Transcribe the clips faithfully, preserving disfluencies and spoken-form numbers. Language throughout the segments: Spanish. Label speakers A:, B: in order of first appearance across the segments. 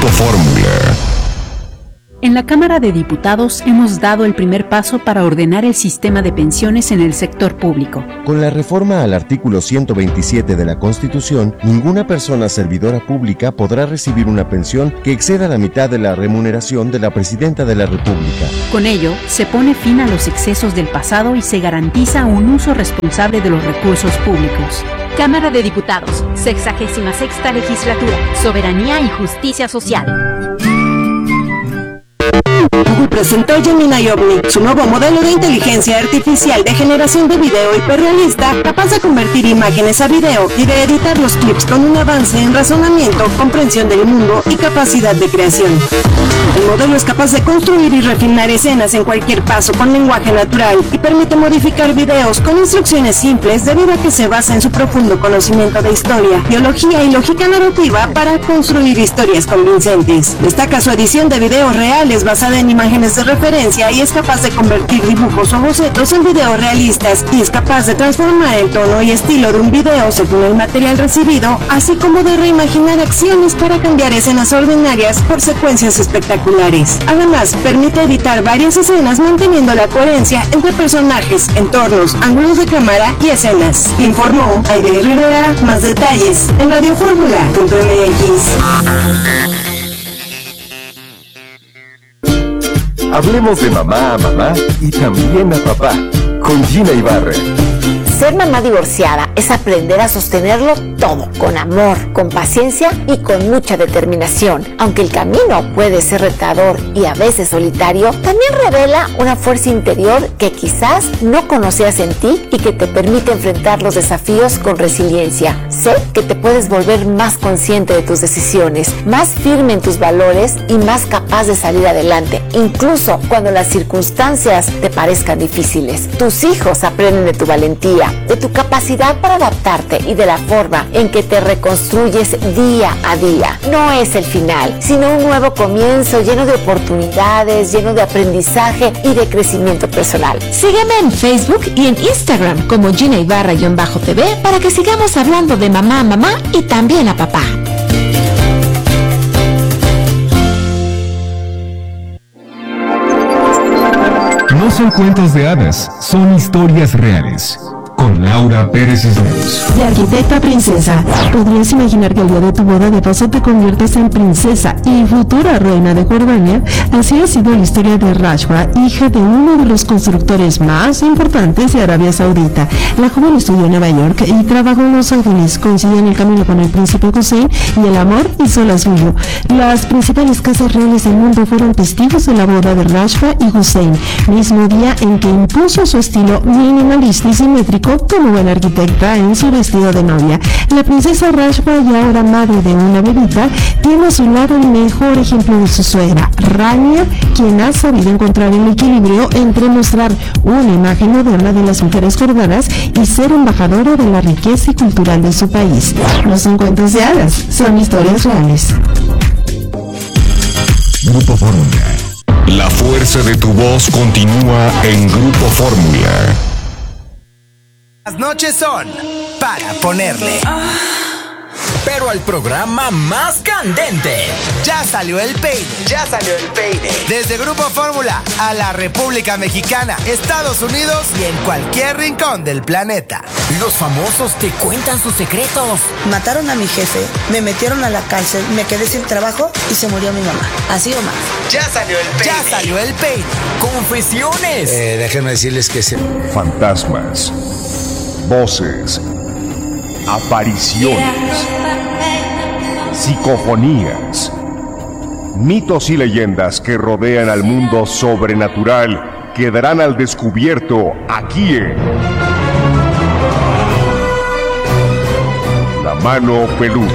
A: Grupo Fórmula.
B: En la Cámara de Diputados hemos dado el primer paso para ordenar el sistema de pensiones en el sector público.
C: Con la reforma al artículo ciento veintisiete de la Constitución, ninguna persona servidora pública podrá recibir una pensión que exceda la mitad de la remuneración de la Presidenta de la República.
B: Con ello, se pone fin a los excesos del pasado y se garantiza un uso responsable de los recursos públicos. Cámara de Diputados, sexagésima sexta legislatura, soberanía y justicia social.
D: Google presentó Gemini Omni, su nuevo modelo de inteligencia artificial de generación de video hiperrealista, capaz de convertir imágenes a video y de editar los clips con un avance en razonamiento, comprensión del mundo y capacidad de creación. El modelo es capaz de construir y refinar escenas en cualquier paso con lenguaje natural y permite modificar videos con instrucciones simples debido a que se basa en su profundo conocimiento de historia, biología y lógica narrativa para construir historias convincentes. Destaca su edición de videos reales basada en imágenes de referencia y es capaz de convertir dibujos o bocetos en videos realistas y es capaz de transformar el tono y estilo de un video según el material recibido, así como de reimaginar acciones para cambiar escenas ordinarias por secuencias espectaculares. Además, permite editar varias escenas manteniendo la coherencia entre personajes, entornos, ángulos de cámara y escenas. Informó Aide Rivera. Más detalles en radio fórmula punto m x.
E: Hablemos de mamá a mamá y también a papá, con Gina Ibarra.
F: Ser mamá divorciada es aprender a sostenerlo todo, con amor, con paciencia y con mucha determinación. Aunque el camino puede ser retador y a veces solitario, también revela una fuerza interior que quizás no conocías en ti y que te permite enfrentar los desafíos con resiliencia. Sé que te puedes volver más consciente de tus decisiones, más firme en tus valores y más capaz de salir adelante, incluso cuando las circunstancias te parezcan difíciles. Tus hijos aprenden de tu valentía, de tu capacidad para adaptarte y de la forma en que te reconstruyes día a día. No es el final, sino un nuevo comienzo lleno de oportunidades, lleno de aprendizaje y de crecimiento personal.
G: Sígueme en Facebook y en Instagram como Gina Ibarra-T V para que sigamos hablando de mamá a mamá y también a papá.
A: No son cuentos de hadas, son historias reales. Con Laura Pérez Cisneros.
D: De Arquitecta Princesa. ¿Podrías imaginar que el día de tu boda de paso te conviertes en princesa y futura reina de Jordania? Así ha sido la historia de Rashwa, hija de uno de los constructores más importantes de Arabia Saudita. La joven estudió en Nueva York y trabajó en Los Ángeles. Coincidió en el camino con el príncipe Hussein y el amor hizo la suyo. Las principales casas reales del mundo fueron testigos de la boda de Rashwa y Hussein, mismo día en que impuso su estilo minimalista y simétrico como buena arquitecta en su vestido de novia. La princesa Rashwa, y ahora madre de una bebita, tiene a su lado el mejor ejemplo de su suegra, Rania, quien ha sabido encontrar el equilibrio entre mostrar una imagen moderna de las mujeres jordanas y ser embajadora de la riqueza y cultural de su país. No son cuentos de hadas, son historias reales.
A: Grupo Fórmula. La fuerza de tu voz continúa en Grupo Fórmula.
H: Las noches son para ponerle. Pero al programa más candente. Ya salió el peine. Ya salió el peine. Desde Grupo Fórmula a la República Mexicana, Estados Unidos y en cualquier rincón del planeta. Los famosos te cuentan sus secretos.
I: Mataron a mi jefe, me metieron a la cárcel, me quedé sin trabajo y se murió mi mamá. Así o más.
H: Ya salió el peine. Ya salió el peine. Confesiones.
J: Eh, déjenme decirles que se...
E: Fantasmas, voces, apariciones, psicofonías, mitos y leyendas que rodean al mundo sobrenatural quedarán al descubierto aquí en La Mano Peluda.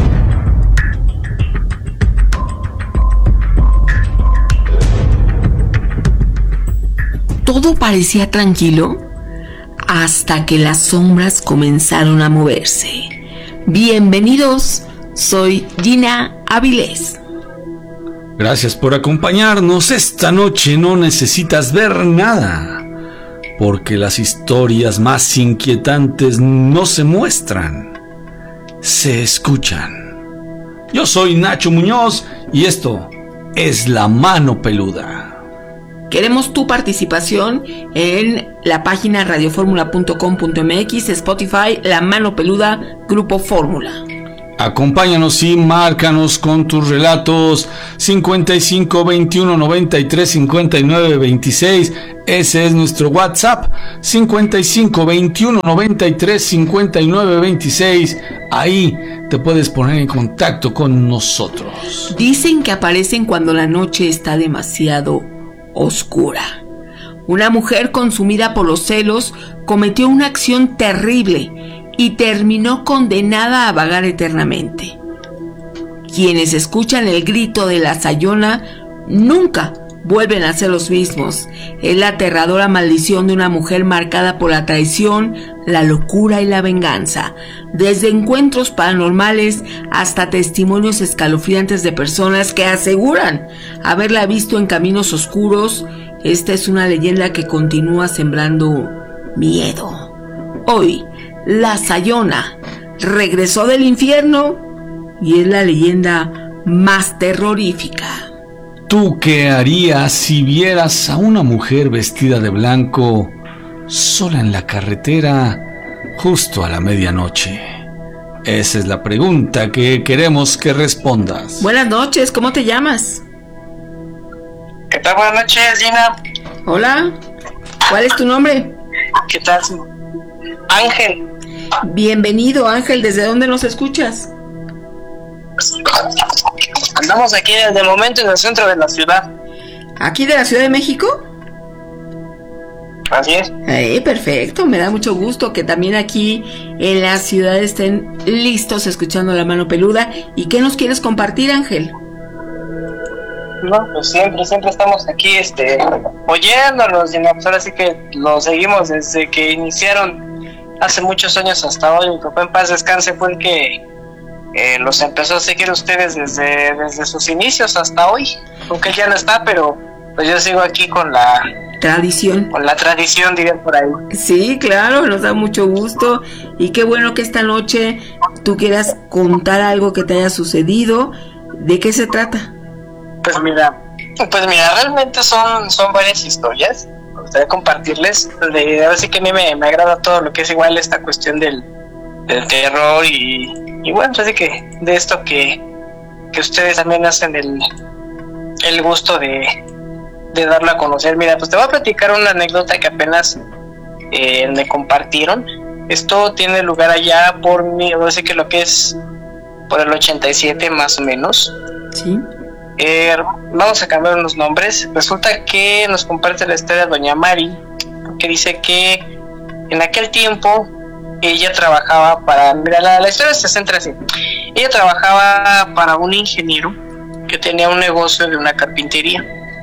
K: Todo parecía tranquilo hasta que las sombras comenzaron a moverse. Bienvenidos, soy Gina Avilés.
L: Gracias por acompañarnos. Esta noche no necesitas ver nada, porque las historias más inquietantes no se muestran, se escuchan. Yo soy Nacho Muñoz y esto es La Mano Peluda.
K: Queremos tu participación en la página radioformula punto com punto m x, Spotify, La Mano Peluda, Grupo Fórmula.
L: Acompáñanos y márcanos con tus relatos cincuenta y cinco veintiuno noventa y tres cincuenta y nueve veintiséis. Ese es nuestro WhatsApp, cincuenta y cinco veintiuno noventa y tres cincuenta y nueve veintiséis. Ahí te puedes poner en contacto con nosotros.
K: Dicen que aparecen cuando la noche está demasiado oscura. Una mujer consumida por los celos cometió una acción terrible y terminó condenada a vagar eternamente. Quienes escuchan el grito de la Sayona nunca vuelven a ser los mismos. Es la aterradora maldición de una mujer marcada por la traición, la locura y la venganza. Desde encuentros paranormales hasta testimonios escalofriantes de personas que aseguran haberla visto en caminos oscuros, esta es una leyenda que continúa sembrando miedo. Hoy, la Sayona regresó del infierno y es la leyenda más terrorífica.
L: ¿Tú qué harías si vieras a una mujer vestida de blanco sola en la carretera justo a la medianoche? Esa es la pregunta que queremos que respondas.
K: Buenas noches, ¿cómo te llamas?
J: ¿Qué tal? Buenas noches, Gina.
K: Hola, ¿cuál es tu nombre?
J: ¿Qué tal? Ángel.
K: Bienvenido, Ángel, ¿desde dónde nos escuchas?
J: Andamos aquí desde el momento en el centro de la ciudad.
K: ¿Aquí de la Ciudad de México?
J: Así es.
K: Eh, perfecto, me da mucho gusto que también aquí en la ciudad estén listos escuchando La Mano Peluda. ¿Y qué nos quieres compartir, Ángel?
J: No, pues siempre, siempre estamos aquí este, oyéndolos, y pues ahora sí que los seguimos desde que iniciaron hace muchos años hasta hoy. Mi papá en paz descanse fue el que eh, los empezó a seguir ustedes desde, desde sus inicios hasta hoy, aunque ya no está, pero pues yo sigo aquí con la
K: tradición.
J: Con la tradición, dirían por ahí.
K: Sí, claro, nos da mucho gusto y qué bueno que esta noche tú quieras contar algo que te haya sucedido. ¿De qué se trata?
J: Pues mira, pues mira, realmente son, son varias historias. Me gustaría compartirles. De, ahora sí que a mí me, me agrada todo lo que es igual esta cuestión del, del terror y, y bueno, así que de esto que, que ustedes también hacen el, el gusto de, de darlo a conocer. Mira, pues te voy a platicar una anécdota que apenas eh, me compartieron. Esto tiene lugar allá por mi, ahora sí que lo que es por el ochenta y siete más o menos.
K: Sí.
J: Eh, vamos a cambiar unos nombres. Resulta que nos comparte la historia de doña Mari, que dice que en aquel tiempo ella trabajaba para... Mira, la, la historia se centra así. Ella trabajaba para un ingeniero que tenía un negocio de una carpintería.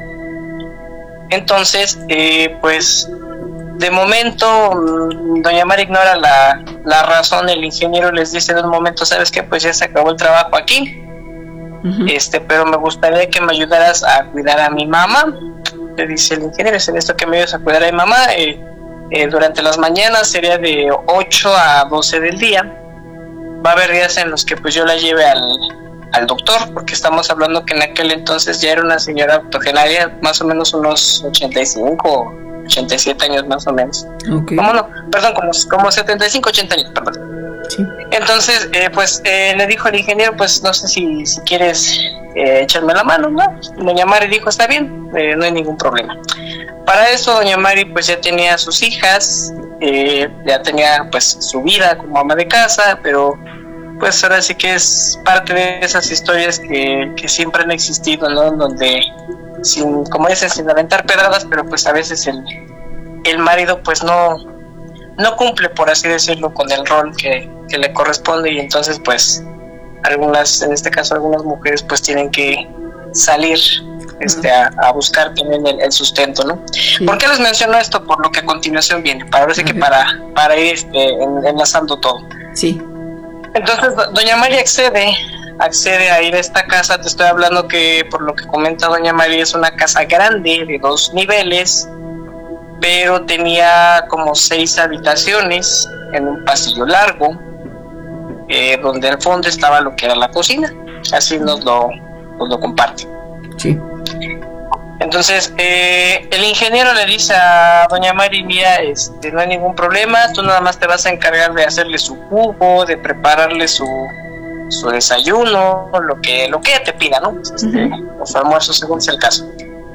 J: Entonces, eh, pues, de momento, doña Mari ignora la, la razón. El ingeniero les dice de un momento, ¿sabes qué? Pues ya se acabó el trabajo aquí. Uh-huh. Este, pero me gustaría que me ayudaras a cuidar a mi mamá. Le dice el ingeniero, es en esto que me ayudas a cuidar a mi mamá. Eh, eh, durante las mañanas sería de ocho a doce del día. Va a haber días en los que pues yo la lleve al, al doctor, porque estamos hablando que en aquel entonces ya era una señora octogenaria, más o menos unos ochenta y cinco, ochenta y siete años más o menos.
K: Okay.
J: ¿Cómo no? Perdón, como, como setenta y cinco, ochenta años, perdón.
K: Sí.
J: Entonces, eh, pues eh, le dijo el ingeniero, pues no sé si, si quieres eh, echarme la mano, ¿no? Doña Mari dijo, está bien, eh, no hay ningún problema. Para eso doña Mari pues ya tenía sus hijas, eh, ya tenía pues su vida como ama de casa, pero pues ahora sí que es parte de esas historias que, que siempre han existido, ¿no? Donde, sin, como dicen, sin aventar pedradas, pero pues a veces el, el marido pues no... no cumple, por así decirlo, con el rol que, que le corresponde, y entonces pues algunas, en este caso algunas mujeres pues tienen que salir este a, a buscar también el, el sustento, ¿no? Sí. ¿Por qué les menciono esto? Por lo que a continuación viene, para ver si uh-huh. que para, para ir este, en, enlazando todo.
K: Sí.
J: Entonces do, doña María accede, accede a ir a esta casa. Te estoy hablando que, por lo que comenta doña María, es una casa grande de dos niveles, pero tenía como seis habitaciones en un pasillo largo, eh, donde al fondo estaba lo que era la cocina. Así nos lo, nos lo comparte.
K: Sí.
J: Entonces, eh, el ingeniero le dice a doña Mari, mira, este, no hay ningún problema, tú nada más te vas a encargar de hacerle su jugo, de prepararle su, su desayuno, lo que lo que ella te pida, ¿no? Este, uh-huh. Los almuerzos, según sea el caso.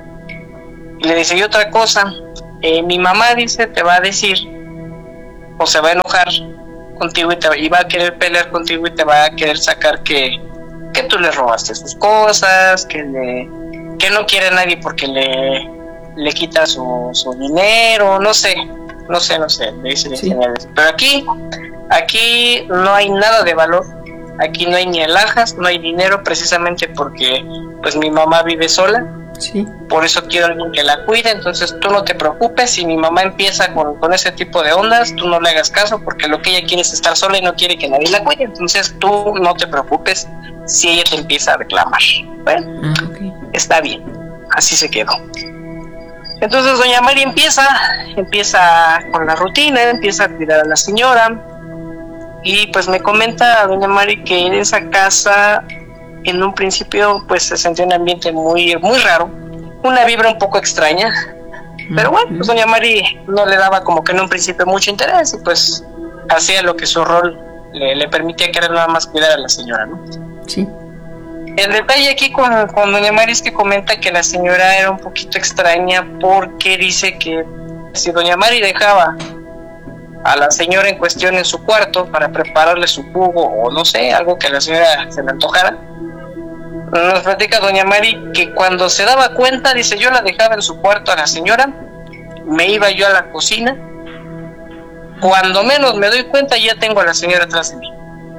J: Y le dice, y otra cosa, eh, mi mamá dice, te va a decir, o se va a enojar contigo y, te, y va a querer pelear contigo y te va a querer sacar que, que tú le robaste sus cosas, que le... que no quiere a nadie porque le, le quita su, su dinero, no sé, no sé, no sé, le dice el sí. ingeniero. Pero aquí, aquí no hay nada de valor, aquí no hay ni alhajas, no hay dinero, precisamente porque pues mi mamá vive sola, sí. Por eso quiero a alguien que la cuide, entonces tú no te preocupes, si mi mamá empieza con, con ese tipo de ondas, tú no le hagas caso, porque lo que ella quiere es estar sola y no quiere que nadie la cuide, entonces tú no te preocupes si ella te empieza a reclamar. Bueno, ah, okay. Está bien, así se quedó. Entonces doña Mari empieza, empieza con la rutina, empieza a cuidar a la señora, y pues me comenta doña Mari que en esa casa, en un principio, pues se sentía un ambiente muy, muy raro, una vibra un poco extraña, pero bueno, pues doña Mari no le daba como que en un principio mucho interés, y pues hacía lo que su rol le, le permitía, que era nada más cuidar a la señora, ¿no? Sí. El detalle aquí con, con doña Mari es que comenta que la señora era un poquito extraña, porque dice que si doña Mari dejaba a la señora en cuestión en su cuarto para prepararle su jugo o no sé, algo que a la señora se le antojara, nos platica doña Mari que cuando se daba cuenta, dice, yo la dejaba en su cuarto a la señora, me iba yo a la cocina, cuando menos me doy cuenta ya tengo a la señora atrás de mí.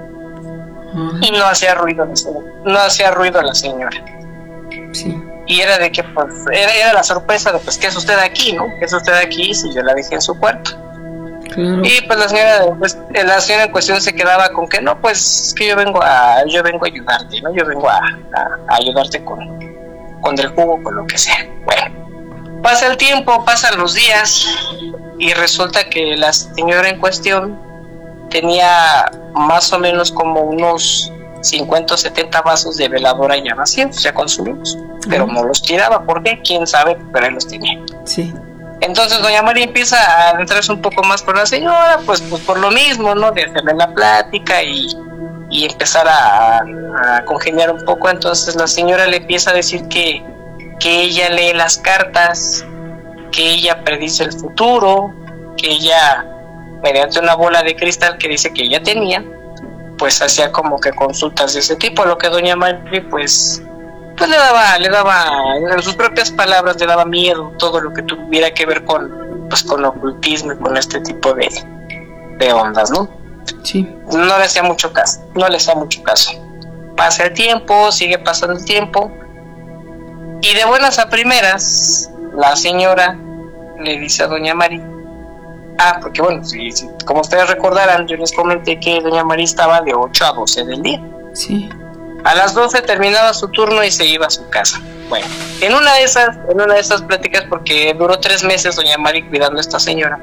J: Y no hacía ruido la señora, no hacía ruido la señora. Sí. Y era de que pues era, era la sorpresa de pues ¿qué es usted aquí, no? ¿Qué es usted aquí si yo la dejé en su cuarto? Claro. Y pues la señora, pues la señora en cuestión se quedaba con que no, pues es que yo vengo a, yo vengo a ayudarte, ¿no? Yo vengo a, a, a ayudarte con, con el jugo, con lo que sea. Bueno, pasa el tiempo, pasan los días y resulta que la señora en cuestión tenía más o menos como unos cincuenta o setenta vasos de veladora ya vacíos, ya consumidos, uh-huh. Pero no los tiraba, ¿por qué? Quién sabe, pero él los tenía. Sí. Entonces doña María empieza a adentrarse un poco más por la señora, pues, pues por lo mismo, ¿no? De hacerle la plática y, y empezar a, a congeniar un poco. Entonces la señora le empieza a decir que, que ella lee las cartas, que ella predice el futuro, que ella, mediante una bola de cristal que dice que ella tenía, pues hacía como que consultas de ese tipo, a lo que doña Mari pues pues le daba, le daba, en sus propias palabras, le daba miedo todo lo que tuviera que ver con, pues con ocultismo y con este tipo de, de ondas, ¿no? Sí. No le hacía mucho caso, no le hacía mucho caso. Pasa el tiempo, sigue pasando el tiempo, y de buenas a primeras, la señora le dice a doña Mari, ah, porque bueno, si, si, como ustedes recordarán, yo les comenté que doña Mari estaba de ocho a doce del día. Sí. A las doce terminaba su turno y se iba a su casa. Bueno, en una de esas, en una de esas pláticas, porque duró tres meses doña Mari cuidando a esta señora,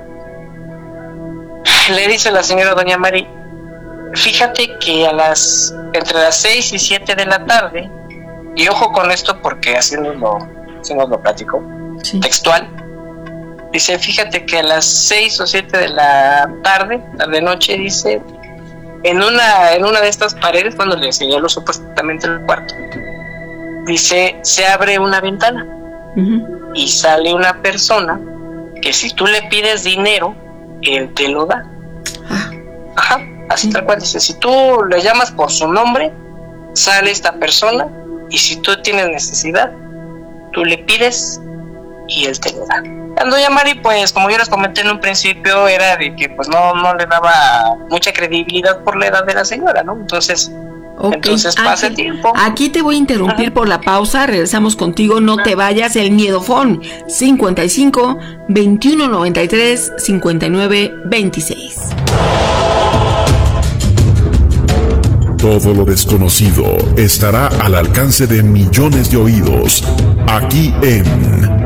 J: le dice la señora a doña Mari, fíjate que a las, entre las seis y siete de la tarde, y ojo con esto porque así nos lo, así nos lo platico, sí. Textual, dice, fíjate que a las seis o siete de la tarde, tarde noche, dice, en una en una de estas paredes, cuando le señaló supuestamente el cuarto, dice, se abre una ventana, uh-huh. Y sale una persona que si tú le pides dinero, él te lo da. Ah. Ajá, así, uh-huh. Tal cual, dice, si tú le llamas por su nombre, sale esta persona, y si tú tienes necesidad, tú le pides y él te lo da. Doña Mari, pues como yo les comenté en un principio, era de que pues no, no le daba mucha credibilidad por la edad de la señora, ¿no? Entonces, okay. Entonces pasa el tiempo.
K: Aquí te voy a interrumpir, ajá, por la pausa, regresamos contigo, no, ajá, te vayas, el miedofón, cincuenta y cinco, veintiuno noventa y tres, cincuenta y nueve, veintiséis.
M: Todo lo desconocido estará al alcance de millones de oídos, aquí en